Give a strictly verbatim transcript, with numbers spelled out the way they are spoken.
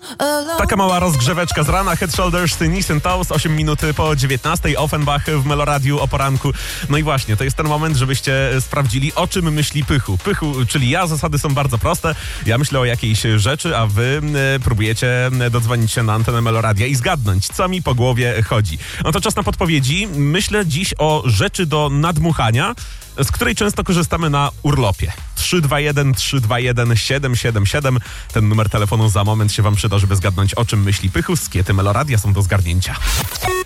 Taka mała rozgrzeweczka z rana. Head, Shoulders, Knees and Toes, osiem minut po dziewiętnastej. Offenbach w Meloradiu o poranku. No i właśnie, to jest ten moment, żebyście sprawdzili, o czym myśli Pychu. Pychu, czyli ja, zasady są bardzo proste. Ja myślę o jakiejś rzeczy, a wy e, próbujecie dodzwonić się na antenę Meloradia i zgadnąć, co mi po głowie chodzi. No to czas na podpowiedzi. Myślę dziś o rzeczy do nadmuchania, z której często korzystamy na urlopie. trzy dwa jeden trzy dwa jeden siedem siedem siedem. Ten numer telefonu za moment się wam przyda, żeby zgadnąć, o czym myśli Pychu. Skiety Meloradia są do zgarnięcia.